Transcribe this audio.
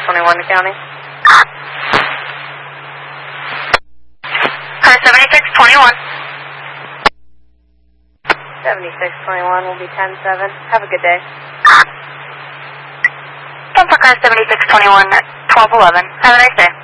7621 to county. Car 7621. 7621 will be 10-7. Have a good day. Car 7621 at 1211. Have a nice day.